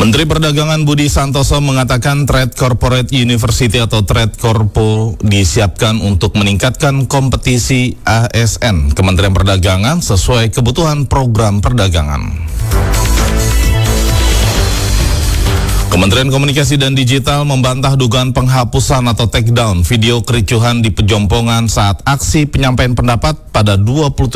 Menteri Perdagangan Budi Santoso mengatakan Trade Corporate University atau Trade Corpo disiapkan untuk meningkatkan kompetisi ASN Kementerian Perdagangan sesuai kebutuhan program perdagangan. Kementerian Komunikasi dan Digital membantah dugaan penghapusan atau takedown video kericuhan di Pejompongan saat aksi penyampaian pendapat pada 27